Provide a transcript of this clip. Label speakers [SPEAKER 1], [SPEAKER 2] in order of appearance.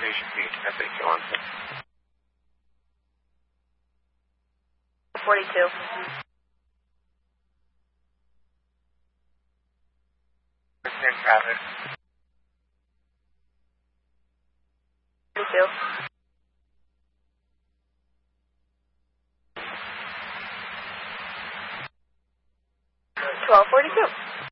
[SPEAKER 1] destination feet, FAQ on
[SPEAKER 2] 42.
[SPEAKER 1] Understand traffic.
[SPEAKER 2] 42. $12.42.